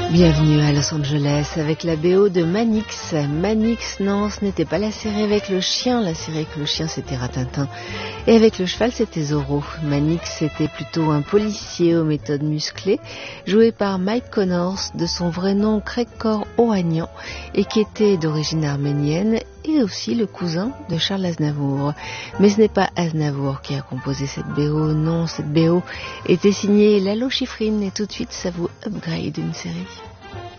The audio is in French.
Bienvenue à Los Angeles avec la BO de Manix. Manix, non, ce n'était pas la série avec le chien. La série avec le chien, c'était Rintintin. Et avec le cheval, c'était Zorro. Manix, c'était plutôt un policier aux méthodes musclées, joué par Mike Connors, de son vrai nom Craig-Cor Ohanian, et qui était d'origine arménienne, et aussi le cousin de Charles Aznavour. Mais ce n'est pas Aznavour qui a composé cette BO, non, cette BO était signée Lalo Schifrin, et tout de suite, ça vous upgrade une série.